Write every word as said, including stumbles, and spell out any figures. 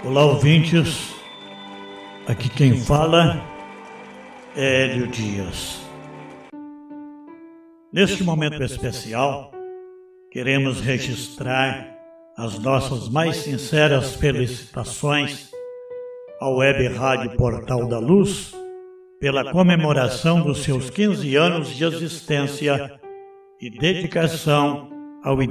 Olá, ouvintes. Aqui quem fala é Hélio Dias. Neste momento especial, queremos registrar as nossas mais sinceras felicitações ao Web Rádio Portal da Luz pela comemoração dos seus quinze anos de existência e dedicação ao